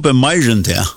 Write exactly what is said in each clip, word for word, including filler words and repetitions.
skipet mer än det?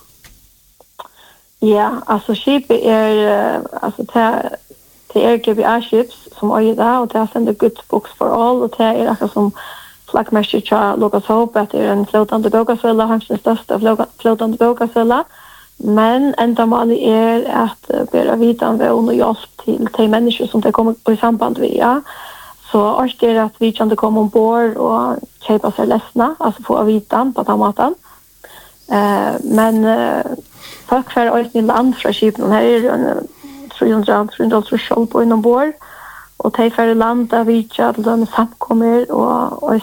Ja, alltså skipet är, alltså det, det är G B A-ships som är det, och det är sända good books for all, och det är akkurat som flaggmäster till Lucas Hope, att det är en flotande bokasvilla, hans den största flotande bokasvilla. Men enda målet är att bära vidan ved och hjälp till de människor som det kommer på i samband med. Ja. Så allt är att vi kan komma ombord och köpa sig ledsna, alltså få vidan på den maten. Uh, men uh, folk för att i land från skipen här är en trehundra tjugo på inombord, och de för land där vi till de samkommer och och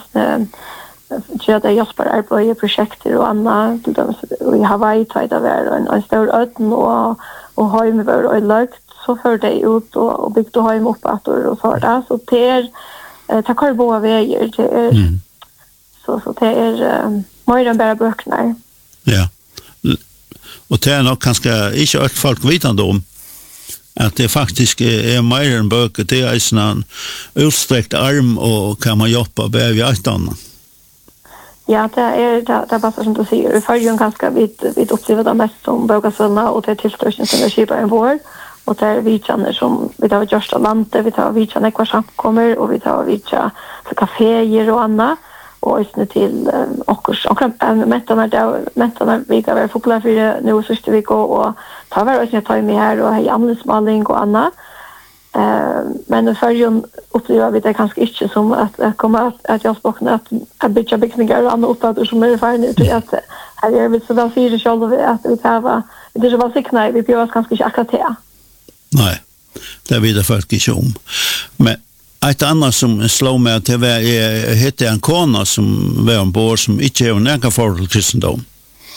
gör det hjälper arbete i projekter och annat. Till dem i Hawaii tar det var en, en stor öden och och har med var lagt så för det ut och, och byggt och har med upp och så där, så det är eh, ta kvar på vägar det är mm. så så det är eh, mer än bara böcker. Ja. Och det är nog ganska inte allt folk vetande om att det faktiskt är mer än böcker, det är en utsträckt arm och kan man jobba med ett annat. Ja, det är det, det passar som du säger. Vi följer ju ganska vid, vid upplever det mest som bögasvillna, och det är tillstörelsen som vi kipar en vår. Och det är vi känner som vi tar just av landet, vi tar vi känner kvar samkommer, och vi tar vi känner kaféer och annat. Och istället till um, okurs. Och mättarna där, mättarna vi kan vara populära för det nu sista veckan, och ta var också ta med här och hej anläsmålning och annat. Uh, men för ju upplever vi det kanske inte som att, att komma att, att jag språkna att, att bygga byggningar och andra uppfattar som är färdigt till att här är vi så väl fyra själva att vi tar det är så väl sikna vi behöver kanske inte akkurat det. Nej, det vet jag faktiskt inte om. Men ett annat som slår mig att det var hette en kona som var ombord som inte har någon forhold till kristendom.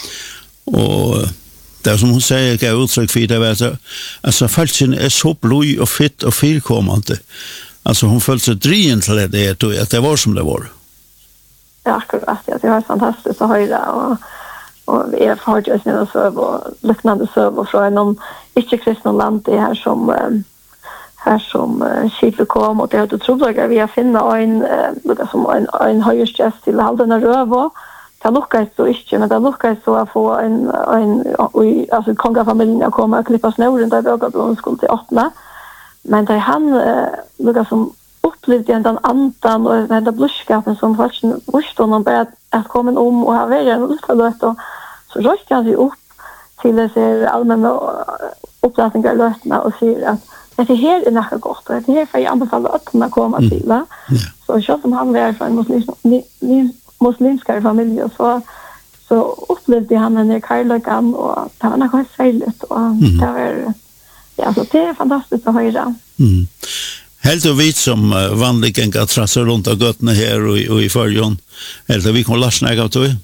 Och det som hon säger gav uttryck för det var att alltså, falsen är så blod och fitt och fyrkommande. Alltså hon följde sig driven till det, det att det var som det var. Ja, akkurat. Ja, det var fantastiskt att höra. Och, och jag har ju sina söv och liknande söv och från någon icke-kristna land det här som här som uh, skipet kom, och det hade troblagar vi har finna en uh, som en, en höjrstjäst till halvdana röv, och det lukkades så inte, men det lukkades så att få en, en alltså kongafamiljen att komma och klippa snören där bögablån skulle till öppna. Men där han uh, lukkades som upplevde den andan och den där bluskapen som faktiskt visste honom bara att, att komma om och ha varit en luftlöt, och så röste han sig upp till dessa allmänna uppläsningar lötna och säger att det här är något gott, och det här får jag anbefalla att kunna komma till. Va? Mm. Så så som han var från muslim, muslimska familj, så, så upplevde han en kärlekan, och det var något särskilt. Och mm. det, var, ja, så det är fantastiskt att höra. Mm. Helt och vitt som vanligen kan trassa runt av götterna här och, och i förrjön. Helt och vi kommer att snäga av det.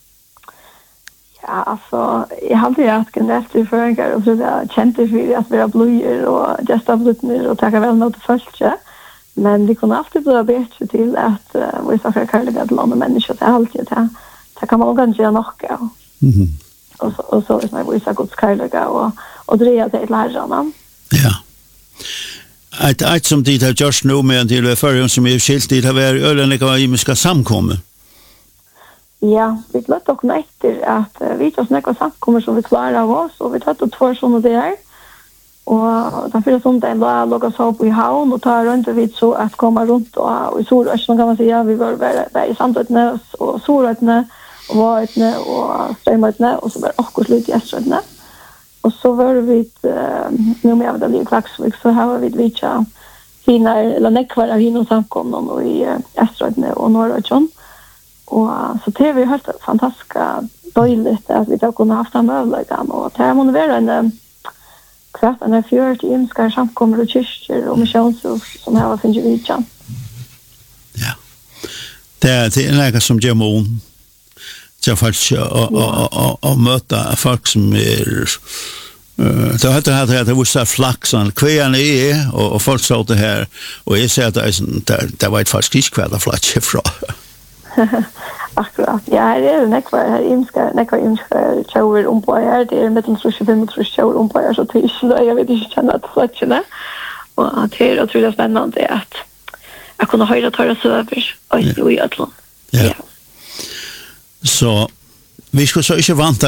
Ja, alltså, jag hade ju haft en rätt i förrjängar och så jag kände för att vi har blöjor och gästavlutningar och tacka väl mot följe. Men det kunde alltid bli bättre till att uh, vi saknar kärleka till andra människor. Det är alltid det. Det kan man kanske göra något. Mm. Och så, och så är det vi saknar Guds kärleka och, och dreja det till herrarna. Ja. Ett, ett som dit har gjort nu med en till förrjön som är skilt dit har varit ölenliga imiska samkommer. Ja, vi lät dock efter att uh, vi tar snäcka samkommer som vi klarar av oss, och vi tar då två sådana där. Och den fyra som den la låg så på i havn och tar runt vid så att komma runt och, och i Solröstan kan man säga vi var där i Sandötne och Solrötne och Varetne och Strömötne och så var också slut i Eströtne. Och så var vi uh, nu med den i Klaxvik så här var vi vitcha fina eller nekvar av hinna samkomna och i uh, Eströtne och Norrötjon. Och uh, så det vi hört fantastiska dåligt att vi har kunnat haft en möjlighet, och det här måste vara en uh, kvart när fjört imskar samkommer och kyrkor och missionshus som här finns i Vitjan. Ja. Det är, det är något som gör mån. Så faktiskt att möta folk som är det har det här det var så flaxan kvarna är och, och folk sa det här och jag säger att det det var ett falskt kiskvärda flax ifrån. Akkurat. Ja, det är nekvar här imska, nekvar imska tjauer ompåjar. Det är med de tjugofem och tjauer ompåjar, så det är jag vet inte känna att flatcherna. Och det är otroligt spännande att jag kunde höra torra söver och i Ötlund. Ja. Så vi ska så inte vanta